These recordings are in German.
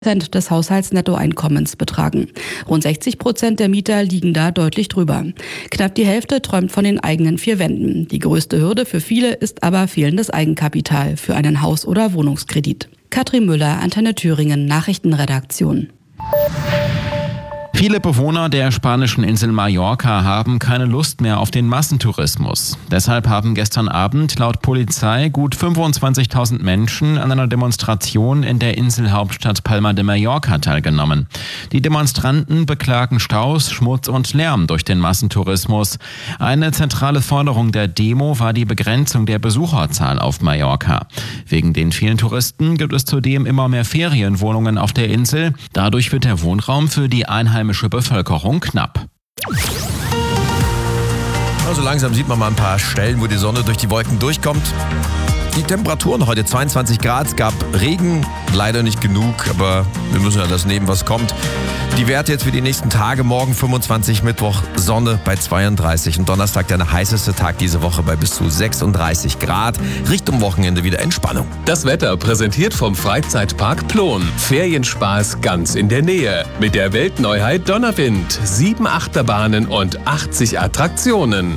des Haushaltsnettoeinkommens betragen. Rund 60% der Mieter liegen da deutlich drüber. Knapp die Hälfte träumt von den eigenen 4 Wänden. Die größte Hürde für viele ist aber fehlendes Eigenkapital für einen Haus- oder Wohnungskredit. Katrin Müller, Antenne Thüringen, Nachrichtenredaktion. Viele Bewohner der spanischen Insel Mallorca haben keine Lust mehr auf den Massentourismus. Deshalb haben gestern Abend laut Polizei gut 25.000 Menschen an einer Demonstration in der Inselhauptstadt Palma de Mallorca teilgenommen. Die Demonstranten beklagen Staus, Schmutz und Lärm durch den Massentourismus. Eine zentrale Forderung der Demo war die Begrenzung der Besucherzahl auf Mallorca. Wegen den vielen Touristen gibt es zudem immer mehr Ferienwohnungen auf der Insel. Dadurch wird der Wohnraum für die einheimische Bevölkerung knapp. Also langsam sieht man mal ein paar Stellen, wo die Sonne durch die Wolken durchkommt. Die Temperaturen heute 22 Grad, es gab Regen, leider nicht genug, aber wir müssen ja das nehmen, was kommt. Die Werte jetzt für die nächsten Tage, morgen 25, Mittwoch Sonne bei 32 und Donnerstag der heißeste Tag diese Woche bei bis zu 36 Grad. Richtung Wochenende wieder Entspannung. Das Wetter präsentiert vom Freizeitpark Plon. Ferienspaß ganz in der Nähe. Mit der Weltneuheit Donnerwind, 7 Achterbahnen und 80 Attraktionen.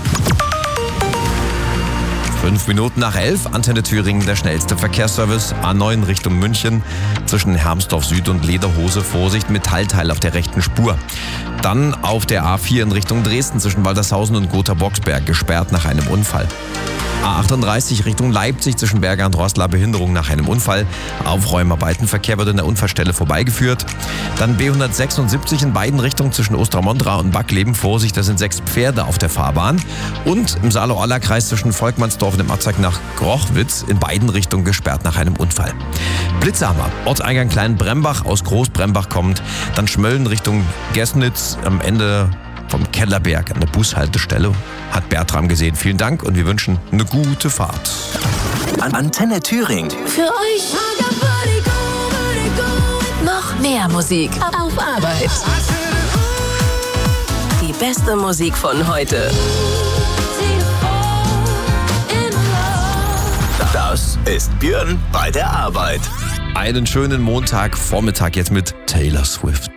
5 Minuten nach 11, Antenne Thüringen, der schnellste Verkehrsservice. A9 Richtung München, zwischen Hermsdorf Süd und Lederhose. Vorsicht, Metallteil auf der rechten Spur. Dann auf der A4 in Richtung Dresden, zwischen Waltershausen und Gotha-Boxberg, gesperrt nach einem Unfall. A38 Richtung Leipzig, zwischen Berger und Roßla, Behinderung nach einem Unfall. Aufräumarbeiten, Verkehr wird an der Unfallstelle vorbeigeführt. Dann B176 in beiden Richtungen zwischen Ostermondra und Backleben. Vorsicht, da sind 6 Pferde auf der Fahrbahn. Und im Saarlau-Aller-Kreis zwischen Volkmannsdorf und dem Ortsteig nach Grochwitz in beiden Richtungen gesperrt nach einem Unfall. Blitzhammer, Ortseingang Kleinbrembach, aus Großbrembach kommt. Dann Schmölln Richtung Gessnitz, am Ende vom Kellerberg an der Bushaltestelle. Hat Bertram gesehen. Vielen Dank und wir wünschen eine gute Fahrt. Antenne Thüringen. Für euch noch mehr Musik auf Arbeit. Die beste Musik von heute. Das ist Björn bei der Arbeit. Einen schönen Montagvormittag jetzt mit Taylor Swift.